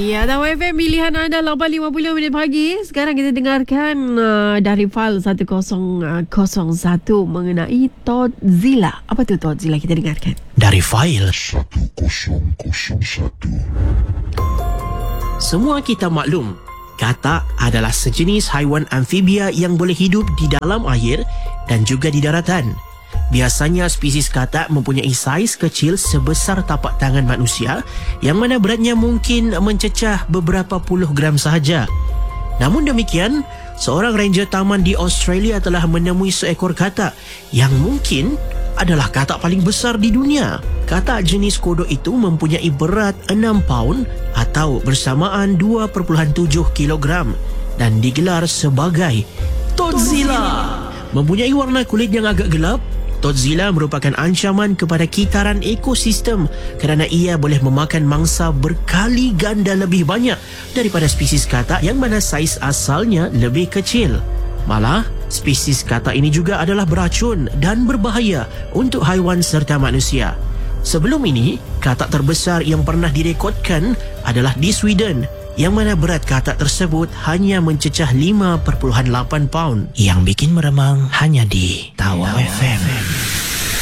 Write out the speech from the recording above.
Ya, Tahu FM pilihan anda 8.50 minit pagi. Sekarang kita dengarkan dari file 1001 mengenai Todzilla. Apa tu Todzilla? Kita dengarkan. Dari file 1001. Semua kita maklum, katak adalah sejenis haiwan amfibia yang boleh hidup di dalam air dan juga di daratan. Biasanya spesies katak mempunyai saiz kecil sebesar tapak tangan manusia yang mana beratnya mungkin mencecah beberapa puluh gram sahaja. Namun demikian, seorang ranger taman di Australia telah menemui seekor katak yang mungkin adalah katak paling besar di dunia. Katak jenis kodok itu mempunyai berat 6 paun atau bersamaan 2.7 kilogram dan digelar sebagai Todzilla. Mempunyai warna kulit yang agak gelap, Todzilla merupakan ancaman kepada kitaran ekosistem kerana ia boleh memakan mangsa berkali ganda lebih banyak daripada spesies katak yang mana saiz asalnya lebih kecil. Malah, spesies katak ini juga adalah beracun dan berbahaya untuk haiwan serta manusia. Sebelum ini, katak terbesar yang pernah direkodkan adalah di Sweden, yang mana berat katak tersebut hanya mencecah 5.8 paun. Yang bikin meremang hanya di Tahu FM.